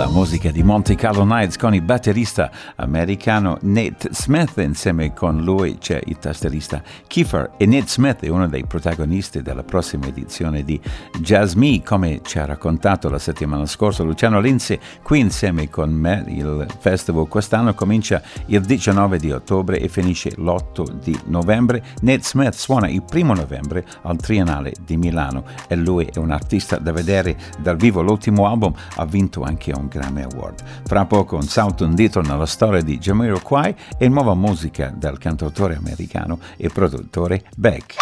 La musica di Monte Carlo Nights con il batterista americano Nate Smith. Insieme con lui c'è il tastierista Kiefer, e Nate Smith è uno dei protagonisti della prossima edizione di Jazz Me, come ci ha raccontato la settimana scorsa Luciano Lindsay. Qui insieme con me il festival quest'anno comincia il 19 di ottobre e finisce l'8 di novembre. Nate Smith suona il 1 novembre al Triennale di Milano e lui è un artista da vedere dal vivo. L'ultimo album ha vinto anche un Grammy Award. Fra poco un salto indietro nella storia di Jamiroquai e nuova musica del cantautore americano e produttore Beck.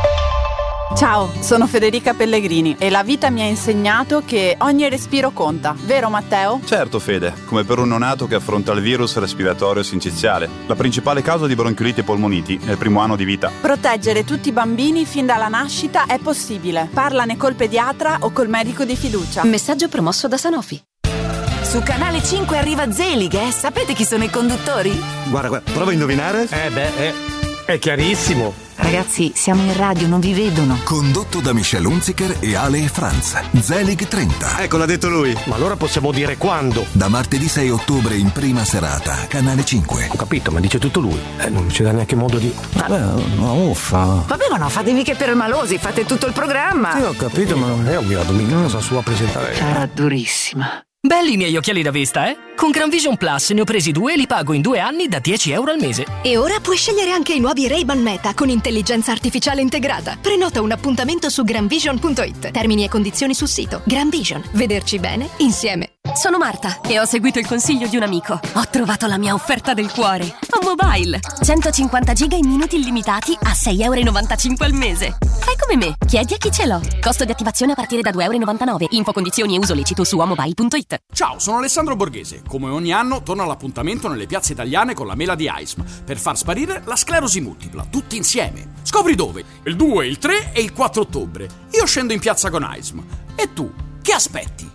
Ciao, sono Federica Pellegrini e la vita mi ha insegnato che ogni respiro conta, vero Matteo? Certo Fede, come per un neonato che affronta il virus respiratorio sinciziale, la principale causa di bronchioliti e polmoniti nel primo anno di vita. Proteggere tutti i bambini fin dalla nascita è possibile. Parlane col pediatra o col medico di fiducia. Messaggio promosso da Sanofi. Su Canale 5 arriva Zelig, Sapete chi sono i conduttori? Guarda, prova a indovinare. È chiarissimo. Ragazzi, siamo in radio, non vi vedono. Condotto da Michelle Hunziker e Ale e Franz. Zelig 30. Ecco, l'ha detto lui. Ma allora possiamo dire quando? Da martedì 6 ottobre in prima serata, Canale 5. Ho capito, ma dice tutto lui. Non ci dà neanche modo di... Uffa. Vabbè, ma non fate mica per malosi, fate tutto il programma. Sì, ho capito, ma non è un mio domingo, non so sua presentare. Sarà durissima. Belli i miei occhiali da vista, eh? Con Gran Vision Plus ne ho presi 2 e li pago in 2 anni da €10 al mese. E ora puoi scegliere anche i nuovi Ray-Ban Meta con intelligenza artificiale integrata. Prenota un appuntamento su granvision.it. Termini e condizioni sul sito. Gran Vision. Vederci bene insieme. Sono Marta e ho seguito il consiglio di un amico. Ho trovato la mia offerta del cuore. A Mobile. 150 giga in minuti illimitati a €6,95 al mese. Fai come me. Chiedi a chi ce l'ho. Costo di attivazione a partire da €2,99. Info, condizioni e uso lecito su amobile.it. Ciao, sono Alessandro Borghese. Come ogni anno torno all'appuntamento nelle piazze italiane con la mela di AISM per far sparire la sclerosi multipla, tutti insieme. Scopri dove? Il 2, il 3 e il 4 ottobre. Io scendo in piazza con AISM. E tu, che aspetti?